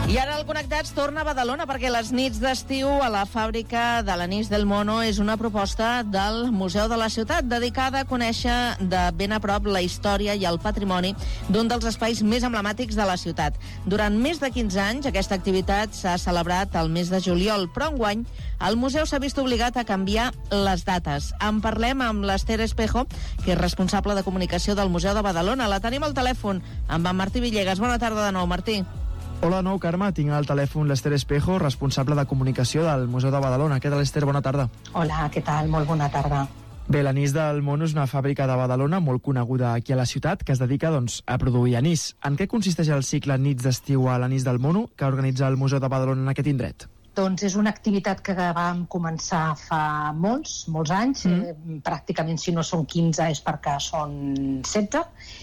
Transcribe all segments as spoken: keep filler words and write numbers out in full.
I ara el Connectats torna a Badalona perquè les nits d'estiu a la fàbrica de l'Anís del Mono és una proposta del Museu de la Ciutat dedicada a conèixer de ben a prop la història i el patrimoni d'un dels espais més emblemàtics de la ciutat. Durant més de quinze anys aquesta activitat s'ha celebrat al mes de juliol, però enguany el museu s'ha vist obligat a canviar les dates. En parlem amb l'Ester Espejo, que és responsable de comunicació del Museu de Badalona. La tenim al telèfon amb en Martí Villegas. Bona tarda de nou, Martí. Hola, nou, Carme. Tinc al telèfon l'Ester Espejo, responsable de comunicació del Museu de Badalona. Què tal, Ester? Bona tarda. Hola, què tal? Molt bona tarda. Bé, l'Anís del Mono és una fàbrica de Badalona molt coneguda aquí a la ciutat que es dedica doncs, a produir anís. En què consisteix el cicle Nits d'estiu a l'Anís del Mono que organitza el Museu de Badalona en aquest indret? Doncs és una activitat que vam començar fa molts, molts anys. Mm. Eh, pràcticament, si no són quinze, és perquè són setze.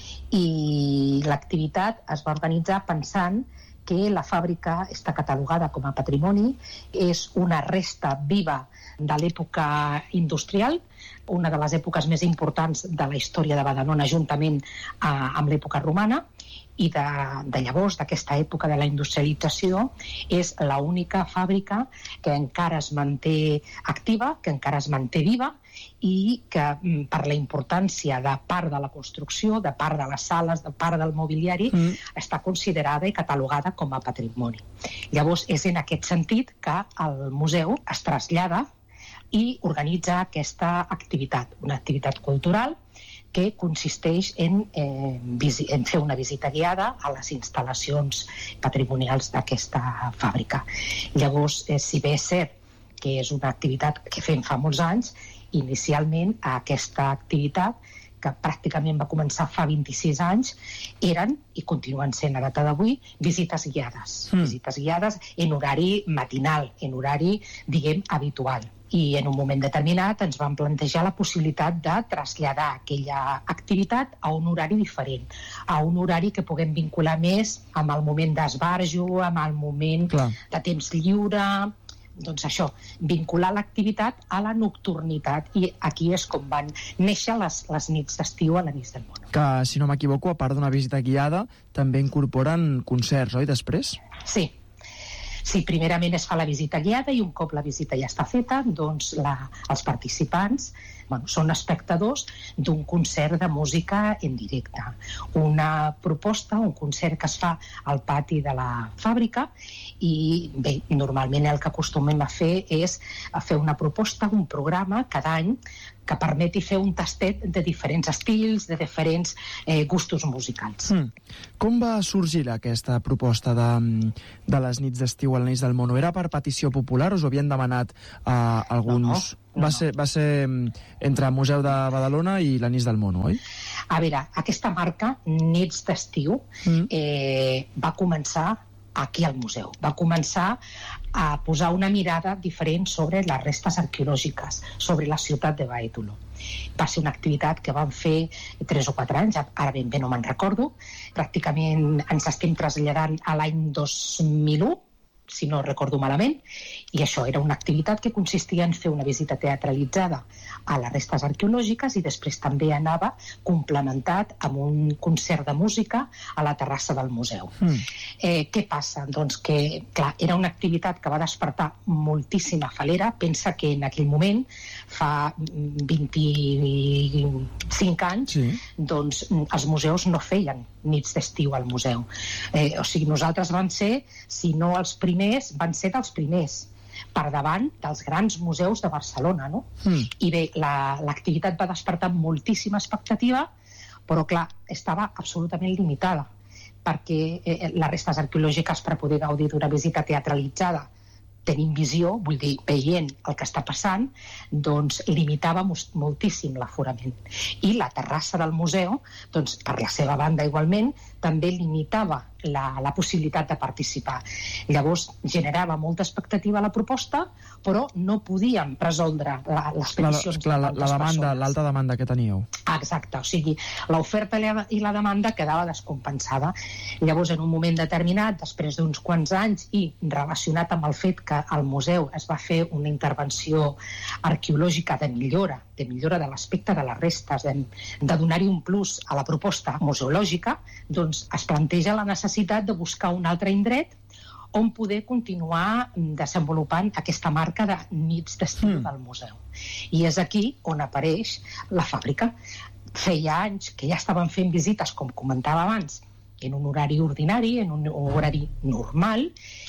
I l'activitat es va organitzar pensant que la fàbrica està catalogada com a patrimoni, és una resta viva de l'època industrial, una de les èpoques més importants de la història de Badalona, juntament eh, amb l'època romana, i de, de llavors, d'aquesta època de la industrialització, és l'única fàbrica que encara es manté activa, que encara es manté viva, i que per la importància de part de la construcció, de part de les sales, de part del mobiliari, mm. està considerada i catalogada com a patrimoni. Llavors, és en aquest sentit que el museu es trasllada i organitza aquesta activitat, una activitat cultural que consisteix en, eh, visi- en fer una visita guiada a les instal·lacions patrimonials d'aquesta fàbrica. Llavors, eh, si bé és cert que és una activitat que fem fa molts anys, inicialment aquesta activitat, que pràcticament va començar fa vint-i-sis anys, eren, i continuen sent a data d'avui, visites guiades. Mm. Visites guiades en horari matinal, en horari, diguem, habitual. I en un moment determinat ens vam plantejar la possibilitat de traslladar aquella activitat a un horari diferent, a un horari que puguem vincular més amb el moment d'esbarjo, amb el moment Clar. de temps lliure. Doncs això, vincular l'activitat a la nocturnitat, i aquí és com van néixer les, les nits d'estiu a l'Anís del Mono. Que, si no m'equivoco, a part d'una visita guiada, també incorporen concerts, oi, després? Sí. Sí, primerament es fa la visita guiada i un cop la visita ja està feta, doncs la, els participants bueno, són espectadors d'un concert de música en directe. Una proposta, un concert que es fa al pati de la fàbrica, i bé, normalment el que acostumem a fer és a fer una proposta, un programa cada any que permeti fer un tastet de diferents estils, de diferents eh, gustos musicals. Mm. Com va sorgir aquesta proposta de, de les nits d'estiu a l'Anís del Mono? Era per petició popular o us ho havien demanat a uh, alguns... No, no, va, no. ser, va ser entre el Museu de Badalona i l'Anís del Mono, oi? A veure, aquesta marca, Nits d'estiu, mm. eh, va començar aquí al museu. Va començar a posar una mirada diferent sobre les restes arqueològiques, sobre la ciutat de Bàetolo. Va ser una activitat que vam fer tres o quatre anys, ara ben bé no me'n recordo. Pràcticament ens estem traslladant a l'any dos mil u, si no recordo malament, i això era una activitat que consistia en fer una visita teatralitzada a les restes arqueològiques i després també anava complementat amb un concert de música a la terrassa del museu. Mm. Eh, què passa? Doncs que, clar, era una activitat que va despertar moltíssima falera. Pensa que en aquell moment, fa vint-i-cinc anys, sí. doncs els museus no feien nits d'estiu al museu. Eh, o sigui, nosaltres vam ser, si no els primers, van ser dels primers, per davant dels grans museus de Barcelona, no? Mm. I bé, la, l'activitat va despertar moltíssima expectativa, però clar, estava absolutament limitada, perquè eh, les restes arqueològiques, per poder gaudir d'una visita teatralitzada, tenint visió, vull dir, veient el que està passant, doncs limitava moltíssim l'aforament. I la terrassa del museu, doncs per la seva banda igualment, també limitava la, la possibilitat de participar. Llavors generava molta expectativa a la proposta, però no podíem resoldre la, les peticions clar, la, la demanda, l'alta demanda que teníeu. Exacte, o sigui, l'oferta i la demanda quedava descompensada. Llavors, en un moment determinat, després d'uns quants anys i relacionat amb el fet que al museu es va fer una intervenció arqueològica de millora, de millora de l'aspecte de les restes, de, de donar-hi un plus a la proposta museològica, doncs es planteja la necessitat de buscar un altre indret on poder continuar desenvolupant aquesta marca de nits d'estiu Mm. del museu. I és aquí on apareix la fàbrica. Feia anys que ja estaven fent visites, com comentava abans, en un horari ordinari, en un horari normal,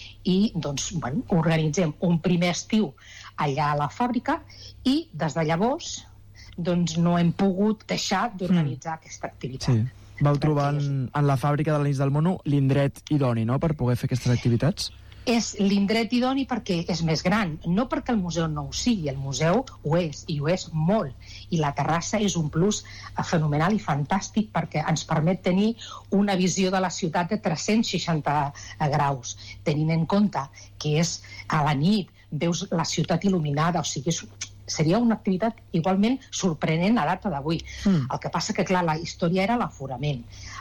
i doncs, bueno, organitzem un primer estiu allà a la fàbrica i des de llavors doncs, no hem pogut deixar d'organitzar mm. aquesta activitat. Sí. Vau trobar en, en la fàbrica de l'Anís del Mono l'indret idoni, no?, per poder fer aquestes activitats? És l'indret idoni perquè és més gran, no perquè el museu no ho sigui, el museu ho és, i ho és molt, i la terrassa és un plus fenomenal i fantàstic perquè ens permet tenir una visió de la ciutat de tres-cents seixanta graus, tenint en compte que és a la nit, veus la ciutat il·luminada, o sigui, és, seria una activitat igualment sorprenent a data d'avui. Mm. El que passa que, clar, la història era l'aforament.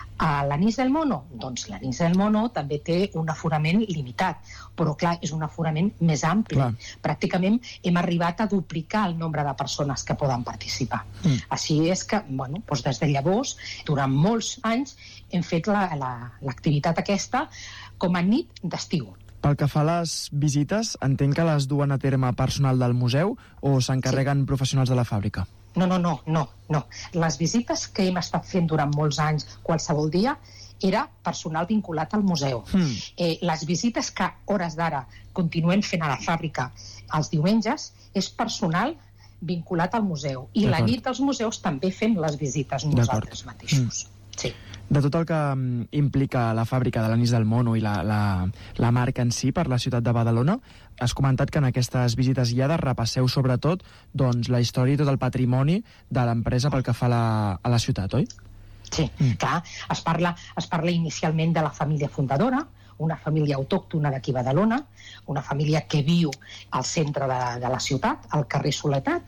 A l'Anís del Mono? Doncs l'Anís del Mono també té un aforament limitat, però clar, és un aforament més ampli. Clar. Pràcticament hem arribat a duplicar el nombre de persones que poden participar. Mm. Així és que, bueno, doncs des de llavors, durant molts anys, hem fet l'activitat la, la, aquesta com a nit d'estiu. Pel que fa a les visites, entenc que les duen a terme personal del museu o s'encarreguen sí. professionals de la fàbrica? No, no, no, no, no. Les visites que hem estat fent durant molts anys, qualsevol dia, era personal vinculat al museu. Mm. Eh, les visites que, hores d'ara, continuem fent a la fàbrica els diumenges, és personal vinculat al museu. I la nit dels museus també fem les visites nosaltres mateixos. Mm. Sí. De tot el que implica la fàbrica de l'Anís del Mono i la, la, la marca en si per la ciutat de Badalona, has comentat que en aquestes visites guiades repasseu sobretot doncs, la història i tot el patrimoni de l'empresa pel que fa a la, a la ciutat, oi? Sí, mm. clar. Es parla, es parla inicialment de la família fundadora, una família autòctona d'aquí a Badalona, una família que viu al centre de, de la ciutat, al carrer Soledat,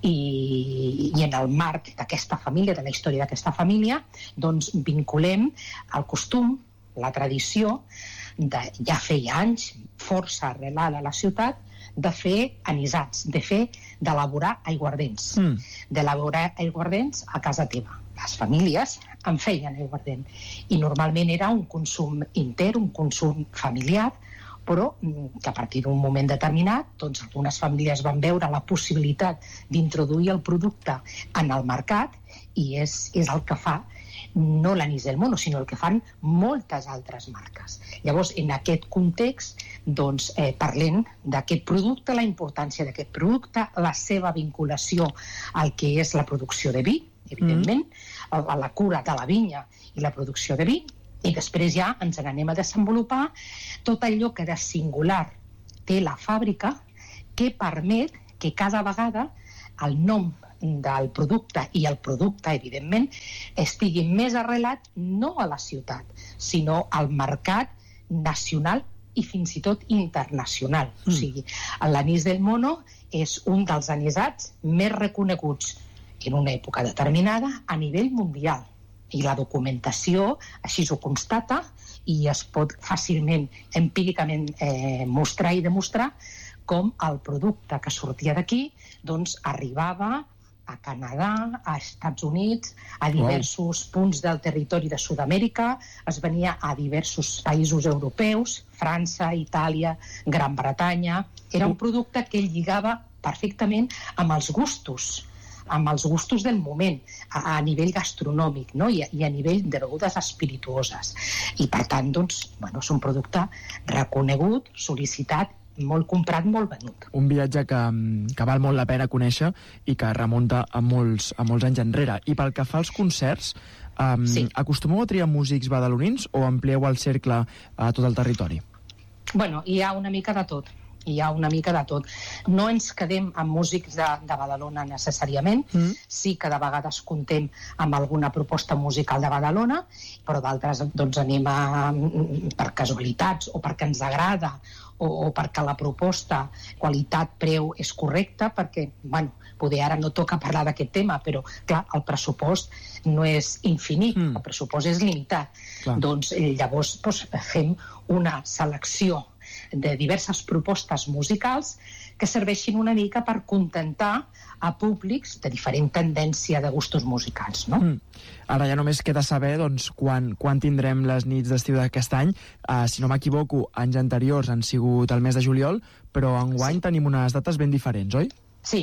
i, i en el marc d'aquesta família, de la història d'aquesta família, doncs vinculem el costum, la tradició, de, ja feia anys, força arrelada a la ciutat, de fer anisats, de fer, d'elaborar aiguardents, mm. d'elaborar aiguardents a casa teva. Les famílies en feien aiguardent i normalment era un consum intern, un consum familiar, però que a partir d'un moment determinat doncs algunes famílies van veure la possibilitat d'introduir el producte en el mercat i és, és el que fa no l'Anís del Mono, sinó el que fan moltes altres marques. Llavors, en aquest context, doncs, eh, parlem d'aquest producte, la importància d'aquest producte, la seva vinculació al que és la producció de vi, evidentment, mm. a la cura de la vinya i la producció de vi, i després ja ens n'anem a desenvolupar tot allò que de singular té la fàbrica que permet que cada vegada el nom del producte i el producte, evidentment, estigui més arrelat no a la ciutat, sinó al mercat nacional i fins i tot internacional. Mm. O sigui, l'Anís del Mono és un dels anisats més reconeguts en una època determinada a nivell mundial. I la documentació així ho constata i es pot fàcilment, empíricament eh, mostrar i demostrar com el producte que sortia d'aquí doncs arribava a Canadà, a Estats Units, a diversos wow. punts del territori de Sud-amèrica, es venia a diversos països europeus, França, Itàlia, Gran Bretanya. Era un producte que lligava perfectament amb els gustos, amb els gustos del moment, a, a nivell gastronòmic, no? I, a, i a nivell de begudes espirituoses. I per tant, doncs, bueno, és un producte reconegut, sol·licitat, molt comprat, molt venut. Un viatge que, que val molt la pena conèixer i que remunta a molts, a molts anys enrere. I pel que fa als concerts, um, sí. acostumeu a triar músics badalonins o amplieu el cercle a tot el territori? Bueno, hi ha una mica de tot. Hi ha una mica de tot. No ens quedem amb músics de, de Badalona necessàriament, mm. sí que de vegades contem amb alguna proposta musical de Badalona, però d'altres doncs anem a, per casualitats o perquè ens agrada o, o perquè la proposta qualitat-preu és correcta, perquè, bueno, poder ara no toca parlar d'aquest tema, però, clar, el pressupost no és infinit, mm. el pressupost és limitat. Clar. Doncs llavors doncs, fem una selecció de diverses propostes musicals que serveixin una mica per contentar a públics de diferent tendència de gustos musicals, no? Mm. Ara ja només queda saber doncs, quan, quan tindrem les nits d'estiu d'aquest any. Uh, si no m'equivoco, anys anteriors han sigut el mes de juliol, però enguany sí. tenim unes dates ben diferents, oi? Sí.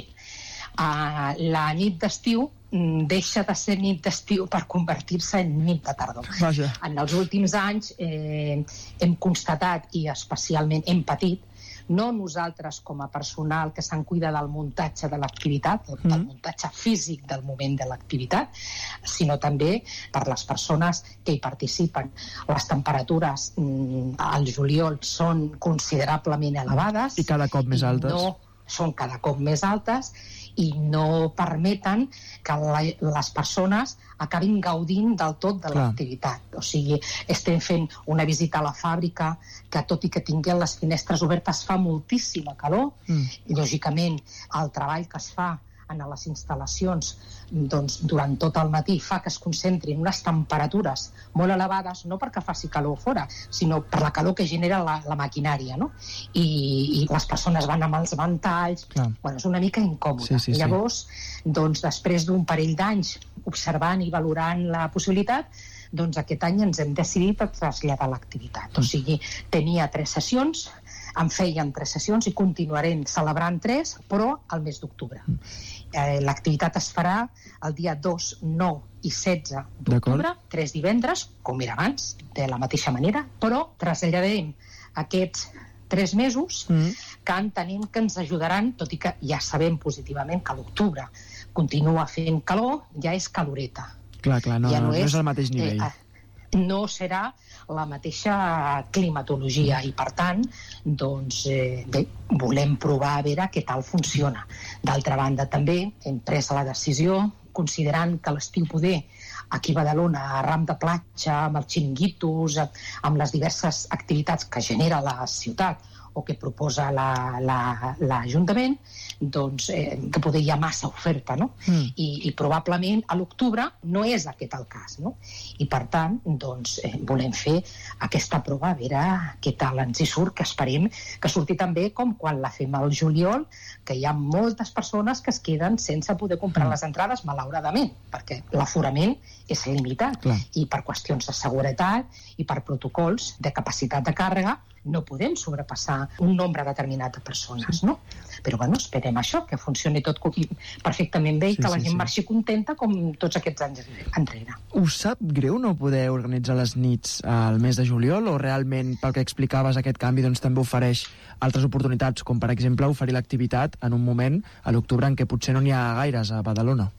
Uh, la nit d'estiu deixa de ser nit d'estiu per convertir-se en nit de tardor. Vaja. En els últims anys eh, hem constatat i especialment hem patit, no nosaltres com a personal que se'n cuida del muntatge de l'activitat, mm. del muntatge físic del moment de l'activitat, sinó també per les persones que hi participen. Les temperatures mm, al juliol són considerablement elevades. I cada cop més altes. No, són cada cop més altes i no permeten que la, les persones acabin gaudint del tot de l'activitat. O sigui, estem fent una visita a la fàbrica que, tot i que tinguem les finestres obertes, fa moltíssima calor. Mm. I, lògicament, el treball que es fa en les instal·lacions doncs, durant tot el matí fa que es concentrin unes temperatures molt elevades, no perquè faci calor fora, sinó per la calor que genera la, la maquinària, no? I, i les persones van amb els ventalls, Clar. Bueno, és una mica incòmode. Sí, sí, sí. Llavors, doncs, després d'un parell d'anys observant i valorant la possibilitat, doncs aquest any ens hem decidit a traslladar l'activitat. O sigui, tenia tres sessions, en feien tres sessions i continuarem celebrant tres, però al mes d'octubre. Eh, l'activitat es farà el dia dos, nou i setze d'octubre, tres divendres, com era abans, de la mateixa manera, però traslladarem aquests tres mesos mm. que entenem que ens ajudaran, tot i que ja sabem positivament que l'octubre continua fent calor, ja és caloreta. Clar, clar, no, ja no, no és, és el mateix nivell. Eh, no serà la mateixa climatologia i, per tant, doncs, eh, bé, volem provar a veure què tal funciona. D'altra banda, també hem pres la decisió, considerant que l'estiu poder aquí a Badalona, a ram de platja, amb els xiringuitos, amb les diverses activitats que genera la ciutat o que proposa l'Ajuntament, la, la, doncs eh, que poder hi ha massa oferta, no? Mm. I, I probablement a l'octubre no és aquest el cas, no? I per tant, doncs, eh, volem fer aquesta prova, a veure què tal ens hi surt, que esperem que surti també com quan la fem al juliol, que hi ha moltes persones que es queden sense poder comprar mm. les entrades, malauradament, perquè l'aforament és limitat. Clar. I per qüestions de seguretat i per protocols de capacitat de càrrega no podem sobrepassar un nombre determinat de persones, no? Però, bueno, esperem això, que funcioni tot perfectament bé i sí, que la gent sí, sí. marxi contenta com tots aquests anys enrere. Us sap greu no poder organitzar les nits al mes de juliol o realment, pel que explicaves, aquest canvi doncs, també ofereix altres oportunitats, com per exemple oferir l'activitat en un moment a l'octubre en què potser no n'hi ha gaires a Badalona?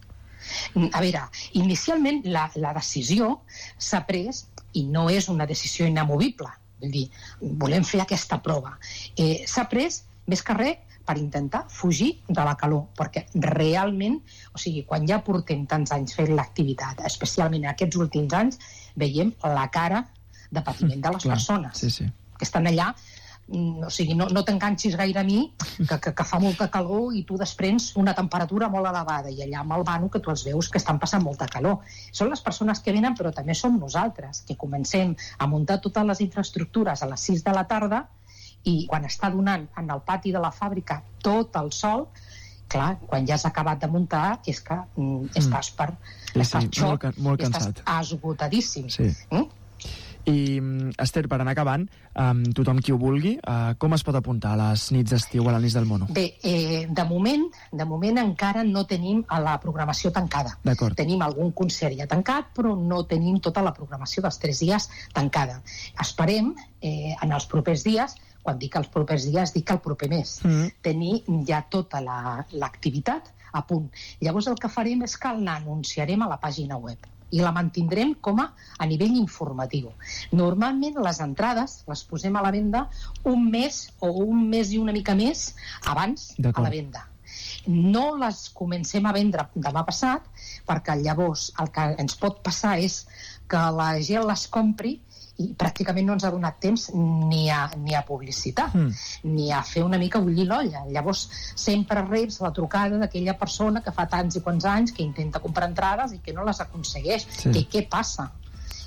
A veure, inicialment la, la decisió s'ha pres i no és una decisió inamovible. Vull dir, volem fer aquesta prova. Eh, s'ha pres, més que res, per intentar fugir de la calor, perquè realment, o sigui, quan ja portem tants anys fent l'activitat, especialment en aquests últims anys, veiem la cara de patiment de les Clar, persones sí, sí. que estan allà. O sigui, no, no t'enganxis gaire a mi, que, que, que fa molta calor i tu desprens una temperatura molt elevada i allà amb el vano que tu els veus que estan passant molta calor. Són les persones que venen, però també som nosaltres, que comencem a muntar totes les infraestructures a les sis de la tarda i quan està donant en el pati de la fàbrica tot el sol, clar, quan ja has acabat de muntar és que mm, estàs per, sí, estàs sí, xoc, molt, molt estàs esgotadíssim. Sí. Mm? I, Esther, per anar acabant, um, tothom qui ho vulgui, uh, com es pot apuntar a les nits d'estiu a l'Anís del Mono? Bé, eh, de moment de moment encara no tenim a la programació tancada. Tenim algun concert ja tancat, però no tenim tota la programació dels tres dies tancada. Esperem, eh, en els propers dies, quan dic els propers dies, dic el proper mes, mm. tenir ja tota l'activitat la, a punt. Llavors el que farem és que l'anunciarem a la pàgina web i la mantindrem com a, a nivell informatiu. Normalment les entrades les posem a la venda un mes o un mes i una mica més abans a la venda. No les comencem a vendre demà passat perquè llavors el que ens pot passar és que la gent les compri i pràcticament no ens ha donat temps ni a, ni a publicitar, mm. ni a fer una mica bullir l'olla. Llavors sempre reps la trucada d'aquella persona que fa tants i quants anys que intenta comprar entrades i que no les aconsegueix. Sí. I què passa?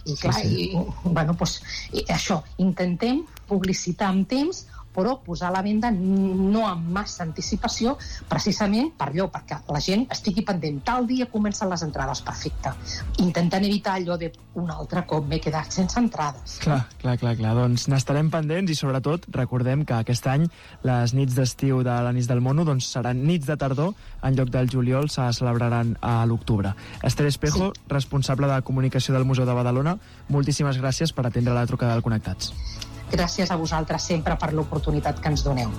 I clar, sí, sí. I, bueno, doncs, i això, intentem publicitar amb temps, però posar a la venda no amb massa anticipació, precisament per allò, perquè la gent estigui pendent. Tal dia comencen les entrades, perfecte. Intentant evitar allò de un altre cop m'he quedat sense entrades. Clar, clar, clar, clar. Doncs n'estarem pendents i sobretot recordem que aquest any les nits d'estiu de l'Anís del Mono doncs seran nits de tardor, en lloc del juliol se celebraran a l'octubre. Esther Espejo, sí, responsable de comunicació del Museu de Badalona, moltíssimes gràcies per atendre la trucada del Connectats. Gràcies a vosaltres sempre per l'oportunitat que ens doneu.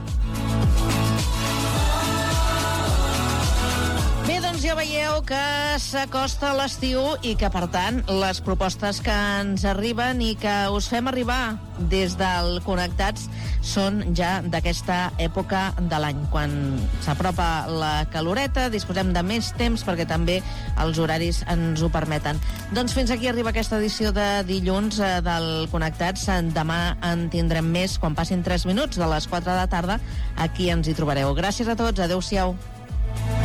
Bé, doncs ja veieu que s'acosta l'estiu i que, per tant, les propostes que ens arriben i que us fem arribar des del Connectats són ja d'aquesta època de l'any. Quan s'apropa la caloreta, disposem de més temps perquè també els horaris ens ho permeten. Doncs fins aquí arriba aquesta edició de dilluns eh, del Connectats. Demà en tindrem més quan passin tres minuts de les quatre de la tarda. Aquí ens hi trobareu. Gràcies a tots. Adéu-siau.